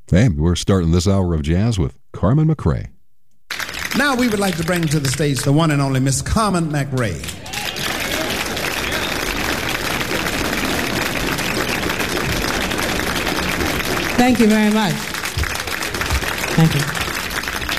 Hey, we're starting this hour of jazz with Carmen McRae. Now we would like to bring to the stage the one and only Miss Carmen McRae. Thank you very much. Thank you.